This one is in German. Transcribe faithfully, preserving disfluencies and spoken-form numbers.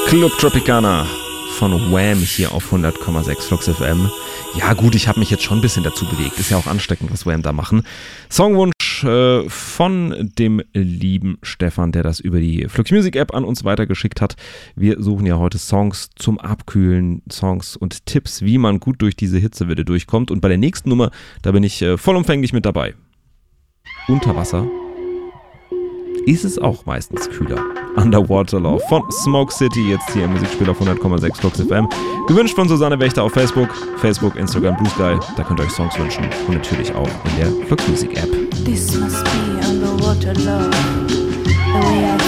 Club Tropicana von Wham hier auf hundert Komma sechs Flux F M. Ja gut, ich habe mich jetzt schon ein bisschen dazu bewegt. Ist ja auch ansteckend, was Wham da machen. Songwunsch äh, von dem lieben Stefan, der das über die Flux Music App an uns weitergeschickt hat. Wir suchen ja heute Songs zum Abkühlen, Songs und Tipps, wie man gut durch diese Hitzewelle durchkommt. Und bei der nächsten Nummer, da bin ich äh, vollumfänglich mit dabei. Unter Wasser ist es auch meistens kühler. Underwater Love von Smoke City, jetzt hier im Musikspiel auf hundert Komma sechs Flux F M. Gewünscht von Susanne Wächter auf Facebook, Facebook, Instagram, Blue Sky. Da könnt ihr euch Songs wünschen und natürlich auch in der Flux Music App. This must be underwater love. The way I